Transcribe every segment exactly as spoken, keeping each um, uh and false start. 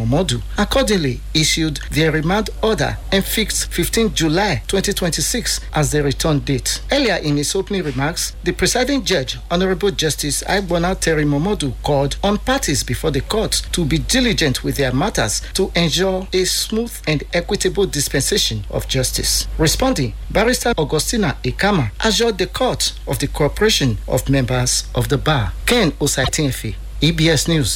Momodu accordingly issued their remand order and fixed fifteenth of July twenty twenty-six as the return date. Earlier in his opening remarks, the presiding judge, Honorable Justice Aigbona Terry Momodu, called on parties before the court to be diligent with their matters to ensure a smooth and equitable dispensation of justice. Responding, Barrister Augustina Ekama assured the court of the cooperation of members of the bar. Ken Osaitinfe, E B S News.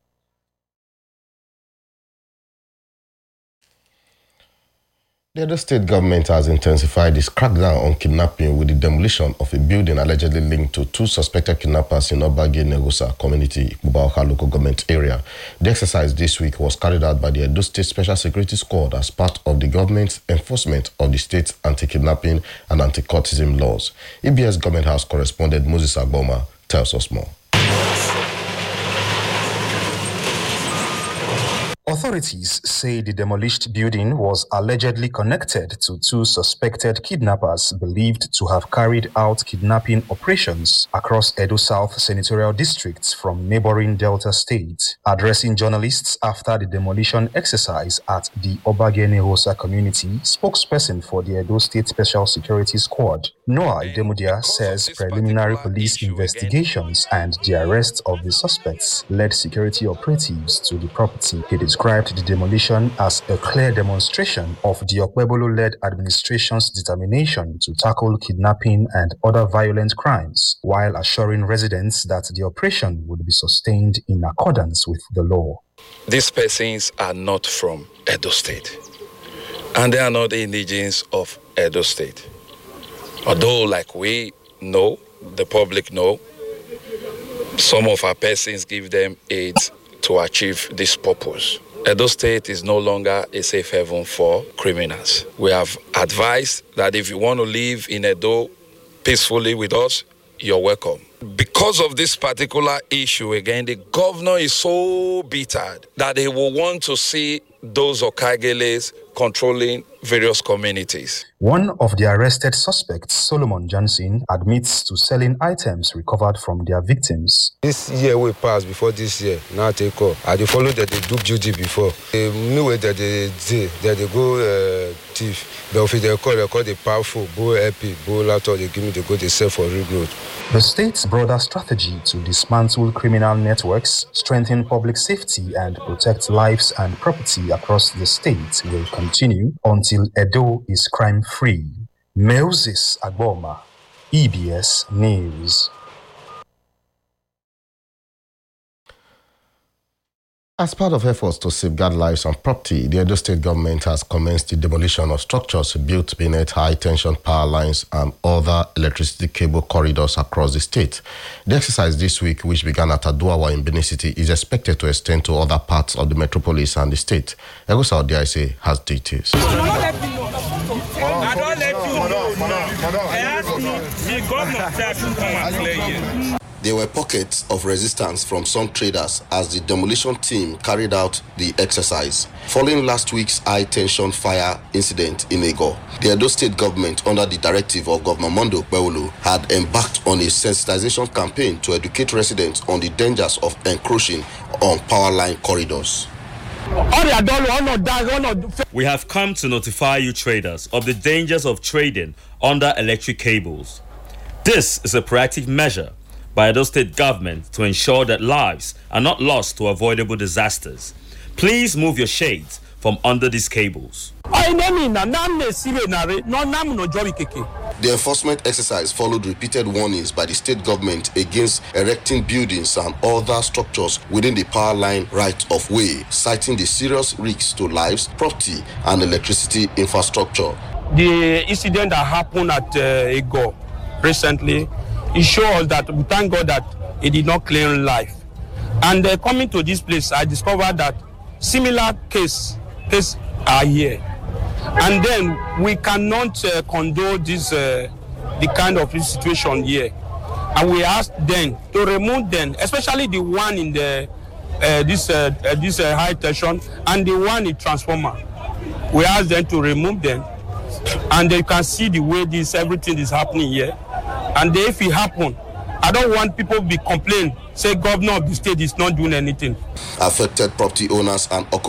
The Edo State government has intensified its crackdown on kidnapping with the demolition of a building allegedly linked to two suspected kidnappers in Obage Negusa community, Ikpubaoka local government area. The exercise this week was carried out by the Edo State Special Security Squad as part of the government's enforcement of the state's anti-kidnapping and anti-cultism laws. E B S Government House correspondent Moses Agboma tells us more. Authorities say the demolished building was allegedly connected to two suspected kidnappers believed to have carried out kidnapping operations across Edo South senatorial districts from neighboring Delta State. Addressing journalists after the demolition exercise at the Obage Negusa community, spokesperson for the Edo State Special Security Squad, Noah Idemudia, says preliminary police investigations and the arrest of the suspects led security operatives to the property. He described the demolition as a clear demonstration of the Okpebholo-led administration's determination to tackle kidnapping and other violent crimes, while assuring residents that the operation would be sustained in accordance with the law. These persons are not from Edo State, and they are not the indigenes of Edo State. Although, like we know, the public know, some of our persons give them aid to achieve this purpose. Edo State is no longer a safe haven for criminals. We have advised that if you want to live in Edo peacefully with us, you're welcome. Because of this particular issue, again, the governor is so bitter that he will want to see those Okageles controlling various communities. One of the arrested suspects, Solomon Johnson, admits to selling items recovered from their victims. This year we passed before this year, now take off. I follow that they do duty before. They knew that they did, that they go uh, thief. But if they call, they call the powerful, bull epic, bull laptop, they give me the go, they sell for real good. The state's broader strategy to dismantle criminal networks, strengthen public safety, and protect lives and property across the state will continue until Edo is crime-free. Moses Agboma, E B S News. As part of efforts to safeguard lives and property, the Edo State government has commenced the demolition of structures built beneath high-tension power lines and other electricity cable corridors across the state. The exercise this week, which began at Aduawa in Benin City, is expected to extend to other parts of the metropolis and the state. Egosa Odiaise has details. I don't let you know. I asked me, the governor said to come and play here. There were pockets of resistance from some traders as the demolition team carried out the exercise. Following last week's high-tension fire incident in Ego, the Edo State government, under the directive of Governor Mondo Okpebholo, had embarked on a sensitization campaign to educate residents on the dangers of encroaching on power line corridors. We have come to notify you traders of the dangers of trading under electric cables. This is a proactive measure by the state government to ensure that lives are not lost to avoidable disasters. Please move your shades from under these cables. The enforcement exercise followed repeated warnings by the state government against erecting buildings and other structures within the power line right of way, citing the serious risks to lives, property, and electricity infrastructure. The incident that happened at uh, Ego recently, it shows that we thank God that it did not claim life. And uh, coming to this place, I discovered that similar case, cases are here. And then we cannot uh, condone this, uh, the kind of situation here. And we asked them to remove them, especially the one in the uh, this uh, uh, this uh, high tension and the one in transformer. We asked them to remove them, and you can see the way this everything is happening here. And if it happen, I don't want people to be complaining, say governor of the state is not doing anything. Affected property owners and